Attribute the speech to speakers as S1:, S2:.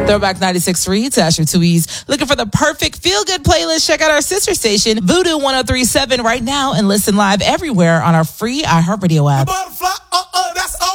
S1: Throwback 96.3 to Asher Tuiz. Looking for the perfect feel-good playlist? Check out our sister station, Voodoo 103.7 right now and listen live everywhere on our free iHeartRadio app.